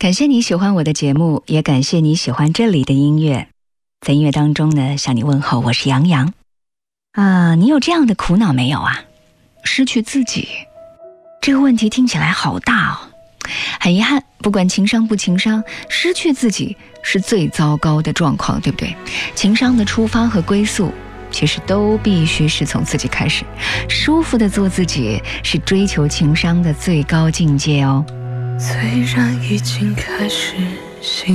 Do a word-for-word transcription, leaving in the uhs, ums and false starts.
感谢你喜欢我的节目，也感谢你喜欢这里的音乐。在音乐当中呢，向你问候，我是杨洋。啊，你有这样的苦恼没有啊？失去自己，这个问题听起来好大哦。很遗憾，不管情商不情商，失去自己是最糟糕的状况，对不对？情商的出发和归宿其实都必须是从自己开始，舒服的做自己是追求情商的最高境界哦。 虽然已经开始